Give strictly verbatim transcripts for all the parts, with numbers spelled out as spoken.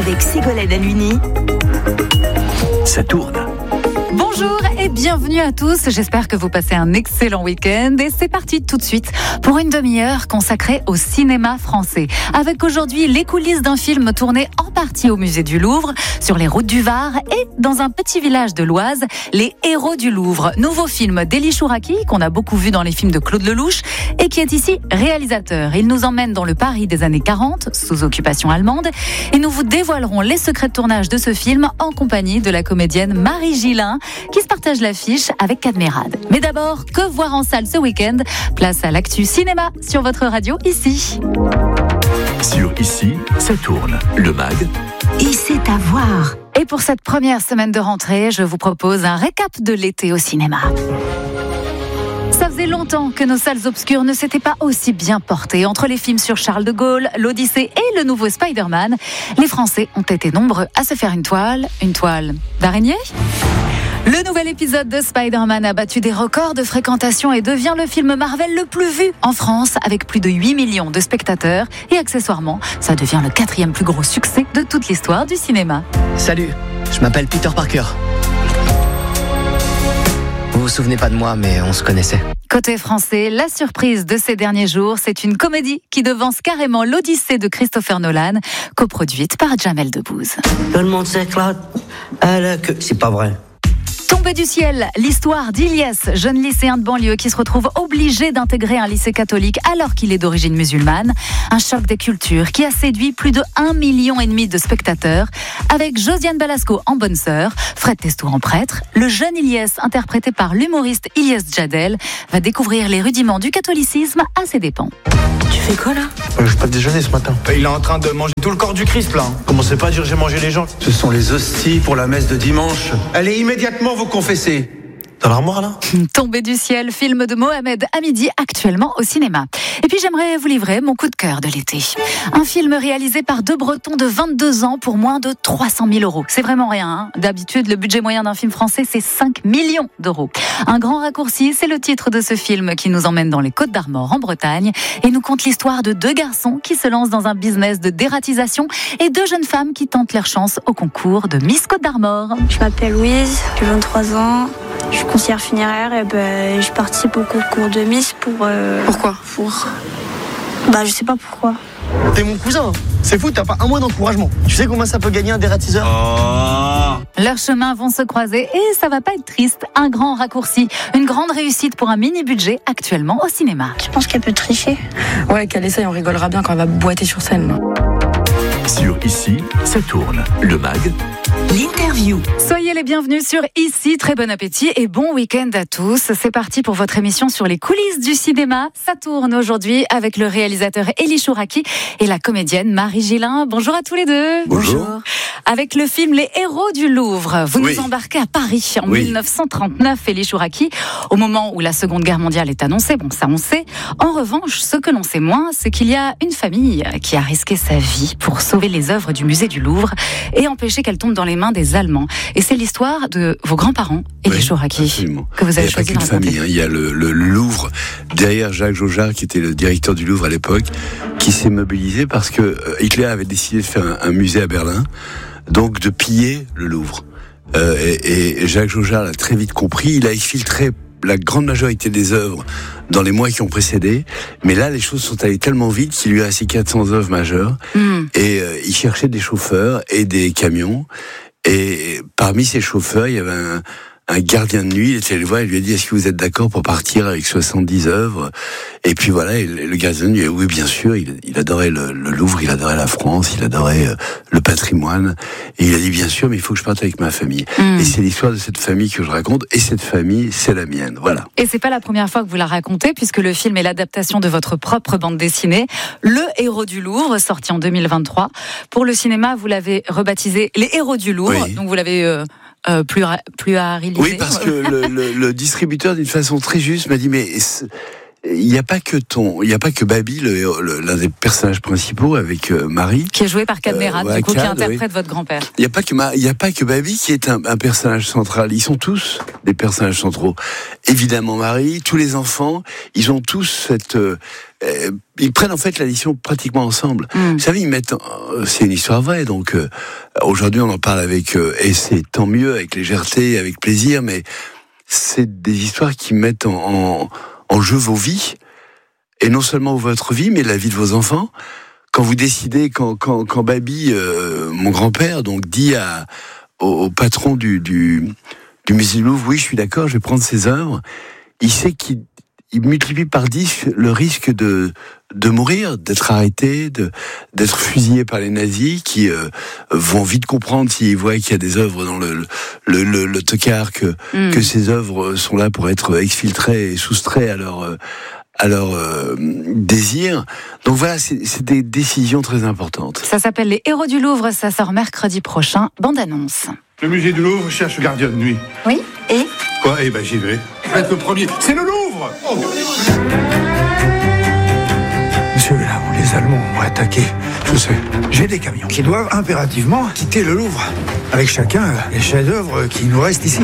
avec Ségolène Halluny, ça tourne. Bonjour et bienvenue à tous, j'espère que vous passez un excellent week-end et c'est parti tout de suite pour une demi-heure consacrée au cinéma français. Avec aujourd'hui les coulisses d'un film tourné en partie au musée du Louvre, sur les routes du Var et dans un petit village de l'Oise, les héros du Louvre. Nouveau film d'Élie Chouraki qu'on a beaucoup vu dans les films de Claude Lelouch et qui est ici réalisateur. Il nous emmène dans le Paris des années quarante, sous occupation allemande, et nous vous dévoilerons les secrets de tournage de ce film en compagnie de la comédienne Marie Gillin qui se partage l'affiche avec Cadmerade. Mais d'abord, que voir en salle ce week-end? Place à l'actu cinéma sur votre radio ici. Sur Ici, ça tourne. Le mag. Et c'est à voir. Et pour cette première semaine de rentrée, je vous propose un récap de l'été au cinéma. Ça faisait longtemps que nos salles obscures ne s'étaient pas aussi bien portées. Entre les films sur Charles de Gaulle, l'Odyssée et le nouveau Spider-Man, les Français ont été nombreux à se faire une toile. Une toile d'araignée ? Le nouvel épisode de Spider-Man a battu des records de fréquentation et devient le film Marvel le plus vu en France avec plus de huit millions de spectateurs. Et accessoirement, ça devient le quatrième plus gros succès de toute l'histoire du cinéma. Salut, je m'appelle Peter Parker. Vous vous souvenez pas de moi, mais on se connaissait. Côté français, la surprise de ces derniers jours, c'est une comédie qui devance carrément l'Odyssée de Christopher Nolan, coproduite par Jamel Debbouze. Tout le monde s'éclate à la queue. C'est pas vrai. Tombé du ciel, l'histoire d'Ilyes, jeune lycéen de banlieue qui se retrouve obligé d'intégrer un lycée catholique alors qu'il est d'origine musulmane. Un choc des cultures qui a séduit plus de un million et demi de spectateurs. Avec Josiane Balasco en bonne sœur, Fred Testo en prêtre, le jeune Ilyes, interprété par l'humoriste Ilyes Djadel, va découvrir les rudiments du catholicisme à ses dépens. Tu fais quoi là ? euh, Je n'ai pas déjeuné ce matin. Il est en train de manger tout le corps du Christ là. Commencez pas à dire j'ai mangé les gens. Ce sont les hosties pour la messe de dimanche. Allez immédiatement vous confesser. Dans l'armoire là ? Tombé du ciel, film de Mohamed Hamidi actuellement au cinéma. Et puis j'aimerais vous livrer mon coup de cœur de l'été. Un film réalisé par deux Bretons de vingt-deux ans pour moins de trois cent mille euros. C'est vraiment rien. Hein. D'habitude, le budget moyen d'un film français, c'est cinq millions d'euros. Un grand raccourci, c'est le titre de ce film qui nous emmène dans les Côtes d'Armor en Bretagne et nous conte l'histoire de deux garçons qui se lancent dans un business de dératisation et deux jeunes femmes qui tentent leur chance au concours de Miss Côte d'Armor. Je m'appelle Louise, j'ai vingt-trois ans. Je suis conseillère funéraire et ben, je participe au concours de Miss pour... Euh, pourquoi Pour... Bah je sais pas pourquoi. T'es mon cousin, c'est fou, t'as pas un mois d'encouragement. Tu sais combien ça peut gagner un dératiseur ? Oh. Leurs chemins vont se croiser et ça va pas être triste. Un grand raccourci, une grande réussite pour un mini-budget actuellement au cinéma. Tu penses qu'elle peut tricher ? Ouais, qu'elle essaye, on rigolera bien quand elle va boiter sur scène. Sur Ici, ça tourne. Le mag. L'interview. Soyez les bienvenus sur Ici, très bon appétit et bon week-end à tous. C'est parti pour votre émission sur les coulisses du cinéma. Ça tourne aujourd'hui avec le réalisateur Élie Chouraki et la comédienne Marie Gillin. Bonjour à tous les deux. Bonjour. Avec le film Les héros du Louvre, vous oui. nous embarquez à Paris en oui. dix-neuf cent trente-neuf, Élie Chouraki, au moment où la Seconde Guerre mondiale est annoncée. Bon, ça on sait. En revanche, ce que l'on sait moins, c'est qu'il y a une famille qui a risqué sa vie pour sauver les œuvres du musée du Louvre et empêcher qu'elles tombent dans les mains des Allemands. Et c'est l'histoire de vos grands-parents, Élie oui, Chouraki, absolument. que vous avez choisi de raconter. Il n'y a pas qu'une famille, hein. Il y a le, le, le Louvre, derrière Jacques Jaujard, qui était le directeur du Louvre à l'époque, qui s'est mobilisé parce que Hitler avait décidé de faire un, un musée à Berlin, donc de piller le Louvre. Euh, et, et Jacques Jaujard l'a très vite compris, il a exfiltré la grande majorité des œuvres dans les mois qui ont précédé, mais là les choses sont allées tellement vite qu'il lui a resté quatre cents œuvres majeures, mmh. et euh, il cherchait des chauffeurs et des camions, et parmi ces chauffeurs il y avait un, un gardien de nuit, il était allé le voir et lui a dit: est-ce que vous êtes d'accord pour partir avec soixante-dix œuvres? Et puis voilà, et le gardien de nuit a dit oui bien sûr, il, il adorait le, le Louvre, il adorait la France, il adorait euh, le patrimoine, et il a dit bien sûr, mais il faut que je parte avec ma famille. Mmh. Et c'est l'histoire de cette famille que je raconte, et cette famille, c'est la mienne, voilà. Et c'est pas la première fois que vous la racontez, puisque le film est l'adaptation de votre propre bande dessinée, Le Héros du Louvre, sorti en deux mille vingt-trois. Pour le cinéma, vous l'avez rebaptisé Les Héros du Louvre, oui. Donc vous l'avez... Euh, Euh, plus, plus à réaliser. Oui, parce que le, le, le distributeur, d'une façon très juste, m'a dit mais il n'y a pas que ton, il n'y a pas que Babi, le, le, l'un des personnages principaux avec euh, Marie, qui est joué par Cadmerat, euh, du coup, Cad, qui interprète oui. votre grand-père. Il n'y a pas que il n'y a pas que Babi qui est un, un personnage central. Ils sont tous des personnages centraux. Évidemment, Marie, tous les enfants, ils ont tous cette euh, euh, ils prennent en fait la mission pratiquement ensemble. Mm. Vous savez, ils mettent, euh, c'est une histoire vraie, donc euh, aujourd'hui on en parle avec euh, et c'est tant mieux, avec légèreté, avec plaisir, mais c'est des histoires qui mettent en, en en jeu vos vies, et non seulement votre vie, mais la vie de vos enfants. Quand vous décidez, quand, quand, quand Babi, euh, mon grand-père, donc dit à, au, au patron du, du, du musée du Louvre, oui, je suis d'accord, je vais prendre ses œuvres, il sait qu'il il multiplie par dix le risque de, de mourir, d'être arrêté, de, d'être fusillé par les nazis, qui euh, vont vite comprendre s'ils voient qu'il y a des œuvres dans le, le, le, le tocard, que, mm. que ces œuvres sont là pour être exfiltrées et soustraites à leur, à leur euh, désir. Donc voilà, c'est, c'est des décisions très importantes. Ça s'appelle Les Héros du Louvre, ça sort mercredi prochain. Bande-annonce. Le musée du Louvre cherche gardien de nuit. Oui, et Quoi Eh ben j'y vais. Je vais être le premier. C'est le Louvre oh. Monsieur, là où les Allemands vont attaquer, je sais, j'ai des camions qui doivent impérativement quitter le Louvre, avec chacun les chefs-d'œuvre qui nous restent ici.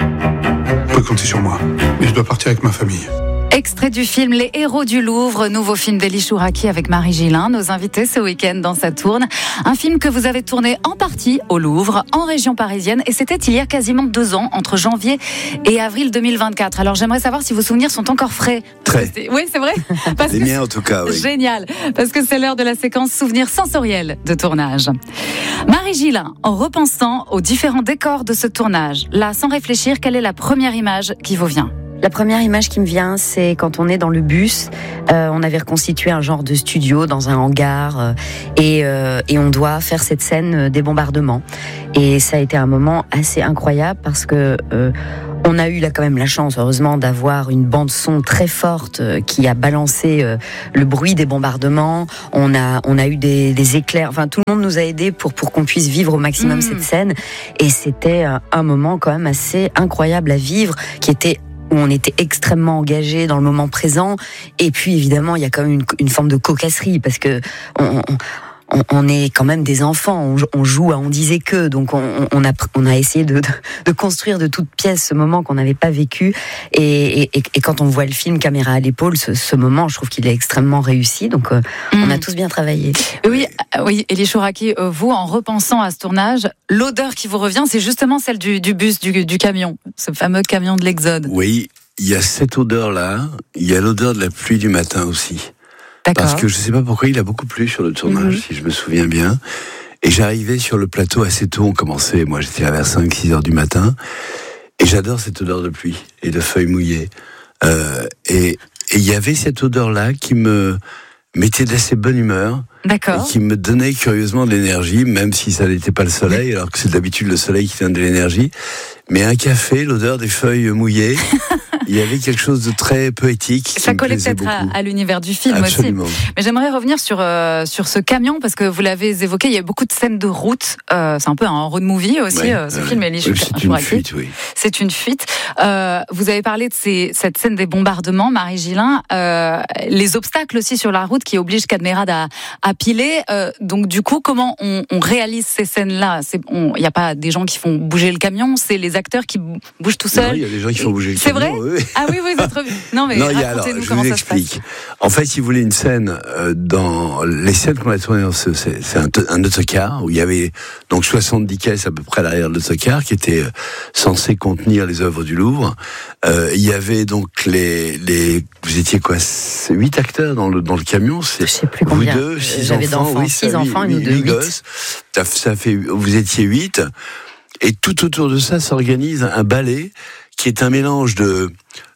Vous pouvez compter sur moi, mais je dois partir avec ma famille. Extrait du film Les Héros du Louvre, nouveau film d'Élie Chouraki avec Marie Gillin, nos invités ce week-end dans Sa Tourne. Un film que vous avez tourné en partie au Louvre, en région parisienne, et c'était il y a quasiment deux ans, entre janvier et avril deux mille vingt-quatre. Alors j'aimerais savoir si vos souvenirs sont encore frais. Très. Oui, c'est vrai. Parce Les que miens en tout cas, oui. Génial, parce que c'est l'heure de la séquence souvenirs sensoriels de tournage. Marie Gillin, en repensant aux différents décors de ce tournage, là, sans réfléchir, quelle est la première image qui vous vient ? La première image qui me vient, c'est quand on est dans le bus, euh, on avait reconstitué un genre de studio dans un hangar euh, et, euh, et on doit faire cette scène des bombardements. Et ça a été un moment assez incroyable parce que euh, on a eu là quand même la chance, heureusement, d'avoir une bande son très forte euh, qui a balancé euh, le bruit des bombardements. On a on a eu des, des éclairs. Enfin, tout le monde nous a aidés pour pour qu'on puisse vivre au maximum mmh. cette scène. Et c'était un, un moment quand même assez incroyable à vivre, qui était où on était extrêmement engagé dans le moment présent, et puis évidemment il y a quand même une, une forme de cocasserie parce que on, on, on est quand même des enfants, on, on joue à on disait que, donc on, on a on a essayé de, de, de construire de toutes pièces ce moment qu'on n'avait pas vécu, et, et, et quand on voit le film caméra à l'épaule, ce, ce moment, je trouve qu'il est extrêmement réussi, donc euh, mmh. on a tous bien travaillé. Oui, oui, Élie Chouraki, vous, en repensant à ce tournage, l'odeur qui vous revient, c'est justement celle du, du bus, du, du camion, ce fameux camion de l'Exode. Oui, il y a cette odeur-là, il y a l'odeur de la pluie du matin aussi. D'accord. Parce que je ne sais pas pourquoi il a beaucoup plu sur le tournage, mmh. si je me souviens bien. Et j'arrivais sur le plateau assez tôt, on commençait, moi j'étais là vers cinq six heures du matin, et j'adore cette odeur de pluie et de feuilles mouillées. Euh, et il y avait cette odeur-là qui me mettait d'assez bonne humeur. D'accord. Et qui me donnait curieusement de l'énergie, même si ça n'était pas le soleil, alors que c'est d'habitude le soleil qui donne de l'énergie. Mais un café, l'odeur des feuilles mouillées, il y avait quelque chose de très poétique. Ça collait peut-être à, à l'univers du film. Absolument. Aussi. Mais j'aimerais revenir sur, euh, sur ce camion, parce que vous l'avez évoqué, il y a beaucoup de scènes de route. Euh, c'est un peu un road movie aussi, ouais, euh, ce ouais. film. Élie oui, c'est une fuite, oui. C'est une fuite. Euh, vous avez parlé de ces, cette scène des bombardements, Marie Gillin. Euh, les obstacles aussi sur la route qui obligent Cadmerat à, à piler. Euh, donc du coup, comment on, on réalise ces scènes-là ? Il n'y a pas des gens qui font bouger le camion, c'est les acteurs qui bougent tout seuls. Il y a des gens qui font bouger le c'est camion. C'est vrai oui. Ah oui, oui, vous êtes revu. Non, mais non, il y a, alors, racontez-nous je comment vous ça explique. se passe. En fait, si vous voulez une scène, euh, dans les scènes qu'on a tournées, dans ce, c'est, c'est un, un autocar où il y avait donc soixante-dix caisses à peu près à l'arrière de l'autocar qui étaient euh, censées contenir les œuvres du Louvre. Euh, il y avait donc les, les, vous étiez quoi, huit acteurs dans le dans le camion. C'est, je sais plus vous combien. deux, six J'avais enfants, d'enfants, oui, six ça, enfants, huit, et nous deux, huit huit. gosses. Ça, ça fait, vous étiez huit. Et tout autour de ça s'organise un ballet qui est un mélange de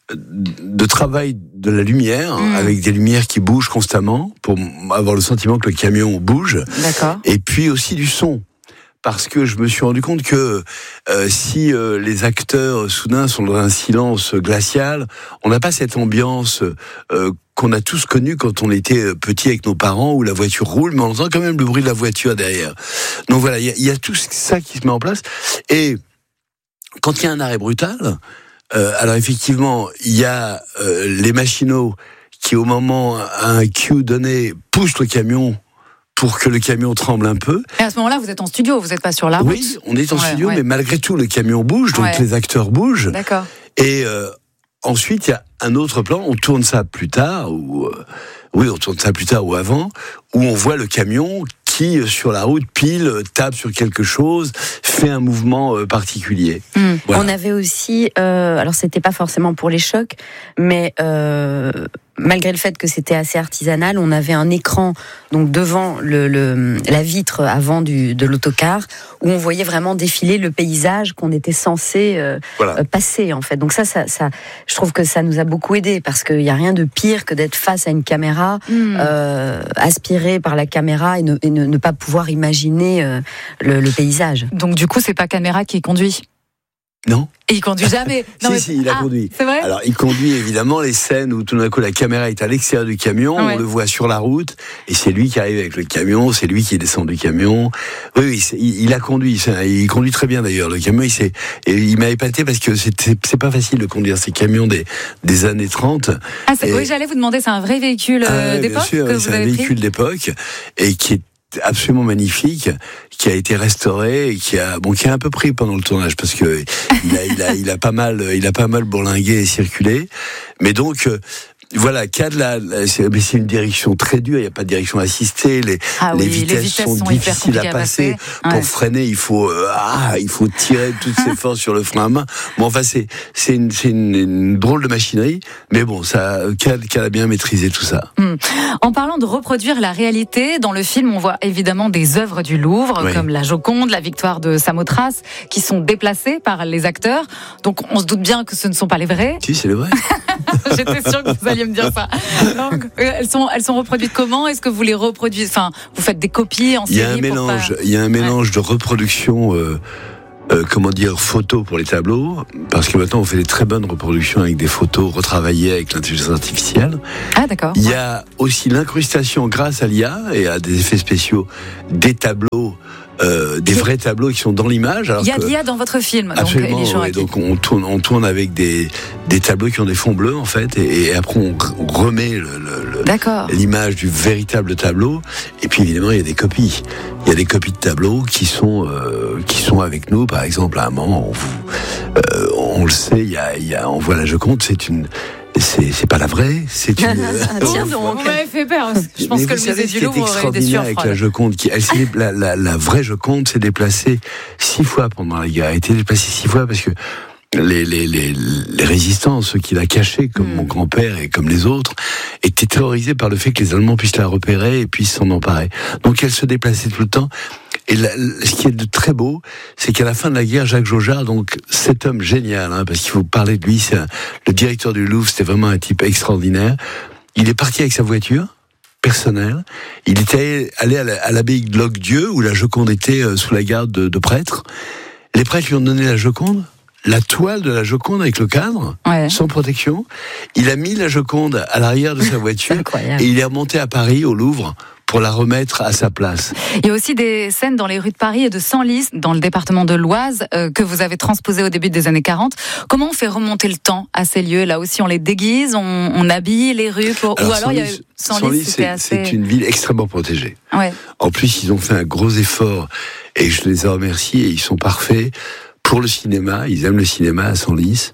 de travail de la lumière, mmh. avec des lumières qui bougent constamment pour avoir le sentiment que le camion bouge. D'accord. Et puis aussi du son. Parce que je me suis rendu compte que euh, si euh, les acteurs soudain sont dans un silence glacial, on n'a pas cette ambiance euh, qu'on a tous connue quand on était petit avec nos parents, où la voiture roule, mais on entend quand même le bruit de la voiture derrière. Donc voilà, il y, y a tout ça qui se met en place. Et quand il y a un arrêt brutal, euh, alors effectivement, il y a euh, les machinaux qui au moment à un cue donné pousse le camion pour que le camion tremble un peu. Et à ce moment-là, vous êtes en studio, vous n'êtes pas sur la route. Oui, on est en ouais, studio, ouais. mais malgré tout, le camion bouge, donc ouais. les acteurs bougent. D'accord. Et euh, ensuite, il y a un autre plan, on tourne ça plus tard, ou euh, oui, on tourne ça plus tard ou avant, où on voit le camion qui, sur la route, pile, tape sur quelque chose, fait un mouvement euh, particulier. Mmh. Voilà. On avait aussi, euh, alors c'était pas forcément pour les chocs, mais euh, malgré le fait que c'était assez artisanal, on avait un écran donc devant le, le, la vitre avant du, de l'autocar, où on voyait vraiment défiler le paysage qu'on était censé euh, voilà. passer en fait. Donc ça, ça, ça, je trouve que ça nous a beaucoup aidé, parce qu'il n'y a rien de pire que d'être face à une caméra, mmh. euh, aspiré par la caméra et ne, et ne, ne pas pouvoir imaginer euh, le, le paysage. Donc du coup, c'est pas caméra qui conduit? Non. Et il conduit jamais. Non, si, mais... si, il a ah, conduit. C'est vrai. Alors, il conduit évidemment les scènes où tout d'un coup la caméra est à l'extérieur du camion, ouais. on le voit sur la route, et c'est lui qui arrive avec le camion, c'est lui qui descend du camion. Oui, oui, il, il a conduit, il conduit très bien d'ailleurs le camion. Il s'est, et il m'a épaté parce que c'était, c'est pas facile de conduire ces camions des, des années trente. Ah, c'est, et, oui, j'allais vous demander, c'est un vrai véhicule euh, ah, d'époque bien sûr, que oui, vous c'est avez un véhicule pris d'époque et qui est absolument magnifique, qui a été restauré et qui a bon qui a un peu pris pendant le tournage parce que il a il a il a pas mal il a pas mal bourlingué et circulé, mais donc euh, voilà, qu'il y a de la, la c'est, mais c'est une direction très dure, il n'y a pas de direction assistée, les, ah les, oui, vitesses, les vitesses sont, sont difficiles à passer. À pour ouais. freiner, il faut euh, ah, il faut tirer toutes ses forces sur le frein à main. Bon, enfin, c'est c'est une c'est une, une drôle de machinerie, mais bon, ça, qu'elle qu'elle a bien maîtrisé tout ça. Hum. En parlant de reproduire la réalité, dans le film, on voit évidemment des œuvres du Louvre, oui. comme la Joconde, la Victoire de Samothrace, qui sont déplacées par les acteurs. Donc, on se doute bien que ce ne sont pas les vrais. Si, c'est les vrais. J'étais sûre que vous alliez me dire ça. Donc, elles sont, elles sont reproduites comment? Est-ce que vous les reproduisez? Enfin, vous faites des copies en série? Il y a un mélange. Pas... Il y a un mélange ouais. de reproduction. Euh, euh, comment dire, photos pour les tableaux, parce que maintenant on fait des très bonnes reproductions avec des photos retravaillées avec l'intelligence artificielle. Ah d'accord. Il y a aussi l'incrustation grâce à l'I A et à des effets spéciaux des tableaux. Euh, des vrais tableaux qui sont dans l'image. Alors il y a de l'I A dans votre film. Absolument. Donc, ouais, donc on tourne, on tourne avec des des tableaux qui ont des fonds bleus en fait, et, et après on, on remet le, le, le, l'image du véritable tableau. Et puis évidemment il y a des copies. Il y a des copies de tableaux qui sont euh, qui sont avec nous. Par exemple, à un moment, on, vous, euh, on le sait, il y a, il y a, on voit la Joconde, c'est une C'est, c'est pas la vraie, c'est une. Tiens donc, vous m'avez fait peur. Je pense mais que le musée du Louvre aurait des surfroides. Avec la Joconde, qui, elle s'est, la, la, la vraie Joconde s'est déplacée six fois pendant la guerre. Elle a été déplacée six fois parce que les, les, les, les résistants, ceux qui la cachaient, comme mmh. mon grand-père et comme les autres, étaient terrorisés par le fait que les Allemands puissent la repérer et puissent s'en emparer. Donc elle se déplaçait tout le temps. Et la, ce qui est de très beau, c'est qu'à la fin de la guerre, Jacques Jaujard, donc cet homme génial, hein, parce qu'il faut parler de lui, c'est un, le directeur du Louvre, c'était vraiment un type extraordinaire. Il est parti avec sa voiture personnelle. Il était allé à, la, à l'abbaye de Locdieu, où la Joconde était euh, sous la garde de, de prêtres. Les prêtres lui ont donné la Joconde, la toile de la Joconde avec le cadre, ouais. sans protection. Il a mis la Joconde à l'arrière de sa voiture et il est remonté à Paris, au Louvre, pour la remettre à sa place. Il y a aussi des scènes dans les rues de Paris et de Senlis, dans le département de l'Oise, euh, que vous avez transposées au début des années quarante. Comment on fait remonter le temps à ces lieux? Là aussi, on les déguise, on, on habille les rues, pour... alors, ou alors Senlis, il y a Senlis, Senlis c'était c'est, assez... c'est une ville extrêmement protégée. Ouais. En plus, ils ont fait un gros effort et je les ai remerciés et ils sont parfaits pour le cinéma. Ils aiment le cinéma à Senlis.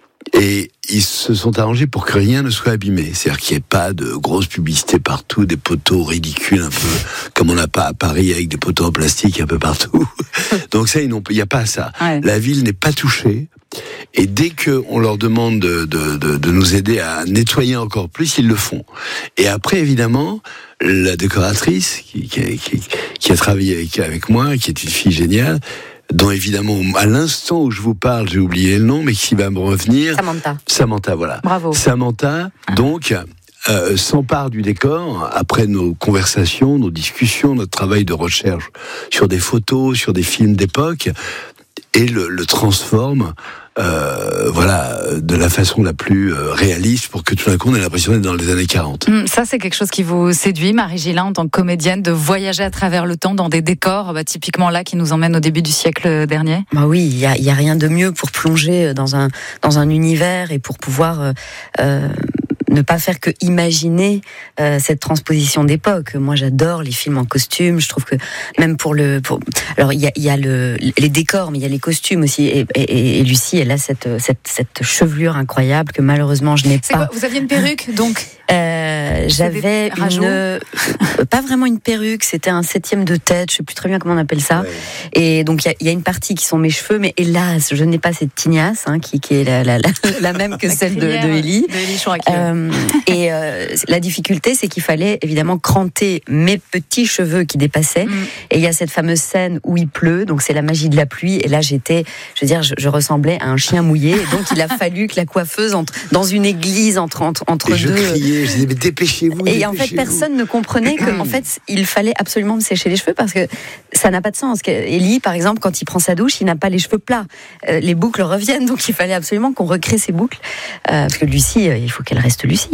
Et ils se sont arrangés pour que rien ne soit abîmé. C'est-à-dire qu'il n'y ait pas de grosses publicités partout, des poteaux ridicules un peu, comme on n'a pas à Paris avec des poteaux en plastique un peu partout. Donc ça, il n'y a pas ça. Ouais. La ville n'est pas touchée. Et dès qu'on leur demande de, de, de, de nous aider à nettoyer encore plus, ils le font. Et après, évidemment, la décoratrice qui, qui, qui, qui a travaillé avec, avec moi, qui est une fille géniale, dont évidemment, à l'instant où je vous parle, j'ai oublié le nom, mais qui va me revenir. Samantha. Samantha, voilà. Bravo. Samantha, donc, euh, s'empare du décor après nos conversations, nos discussions, notre travail de recherche sur des photos, sur des films d'époque, et le, le transforme, euh, voilà, de la façon la plus euh, réaliste pour que tout d'un coup on ait l'impression d'être dans les années quarante. Mmh, ça, c'est quelque chose qui vous séduit, Marie Gillin, en tant que comédienne, de voyager à travers le temps dans des décors, bah, typiquement là, qui nous emmènent au début du siècle dernier. Bah oui, il y a, y a rien de mieux pour plonger dans un dans un univers et pour pouvoir euh, ne pas faire que imaginer euh, cette transposition d'époque. Moi, j'adore les films en costume. Je trouve que même pour le, pour... alors il y a, il y a le, les décors, mais il y a les costumes aussi. Et, et, et Lucie, elle a cette, cette, cette chevelure incroyable que malheureusement je n'ai C'est pas. Quoi, vous aviez une perruque, donc euh, J'avais une, euh, pas vraiment une perruque. C'était un septième de tête. Je sais plus très bien comment on appelle ça. Ouais. Et donc il y, y a une partie qui sont mes cheveux, mais hélas, je n'ai pas cette tignasse hein, qui, qui est la, la, la, la même que celle de, de Élie. Euh, et euh, la difficulté, c'est qu'il fallait évidemment cranter mes petits cheveux qui dépassaient. Mm. Et il y a cette fameuse scène où il pleut, donc c'est la magie de la pluie. Et là, j'étais, je veux dire, je, je ressemblais à un chien mouillé. Et donc il a fallu que la coiffeuse entre dans une église entre entre, entre et je deux. Criais, je disais mais dépêchez-vous. Et dépêchez-vous. en fait, personne ne comprenait que en fait, il fallait absolument me sécher les cheveux parce que ça n'a pas de sens. Élie, par exemple, quand il prend sa douche, il n'a pas les cheveux plats. Euh, les boucles reviennent, donc il fallait absolument qu'on recrée ces boucles. Euh, parce que Lucie, euh, il faut qu'elle reste Lucie.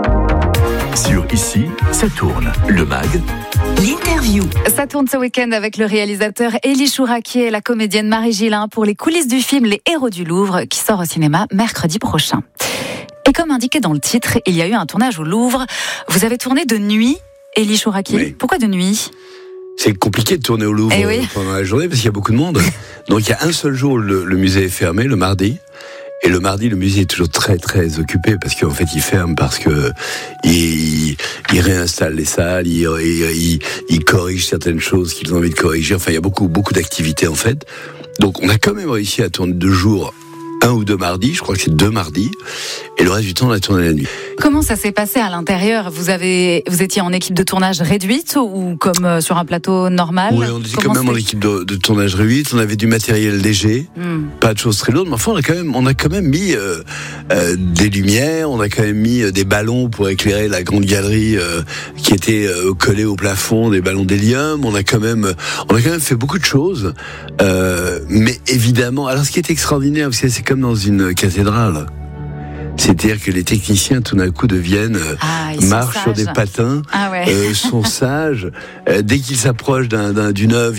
Sur Ici, ça tourne. Le mag. L'interview. Ça tourne ce week-end avec le réalisateur Élie Chouraqui et la comédienne Marie Gillin pour les coulisses du film Les Héros du Louvre qui sort au cinéma mercredi prochain. Et comme indiqué dans le titre, il y a eu un tournage au Louvre. Vous avez tourné de nuit, Élie Chouraqui. Oui. Pourquoi de nuit ? C'est compliqué de tourner au Louvre eh oui. pendant la journée parce qu'il y a beaucoup de monde. Donc il y a un seul jour où le, le musée est fermé, le mardi. Et le mardi, le musée est toujours très très occupé parce qu'en fait, il ferme parce que il, il réinstalle les salles, il, il, il, il corrige certaines choses qu'ils ont envie de corriger. Enfin, il y a beaucoup beaucoup d'activités en fait. Donc, on a quand même réussi à tourner deux jours. Un ou deux mardis, je crois que c'est deux mardis, et le reste du temps on a tourné la nuit. Comment ça s'est passé à l'intérieur ? Vous avez, vous étiez en équipe de tournage réduite ou comme sur un plateau normal ? Oui, on était Comment quand même en équipe de, de tournage réduite. On avait du matériel léger, mm. pas de choses très lourdes, mais enfin on a quand même, on a quand même mis euh, euh, des lumières, on a quand même mis euh, des ballons pour éclairer la grande galerie euh, qui était euh, collée au plafond, des ballons d'hélium. On a quand même, on a quand même fait beaucoup de choses, euh, mais évidemment, alors ce qui est extraordinaire, parce que c'est comme dans une cathédrale. C'est-à-dire que les techniciens, tout d'un coup, deviennent, ah, marchent sur des patins, ah ouais. euh, sont sages. Euh, dès qu'ils s'approchent d'un, d'un, d'une œuvre,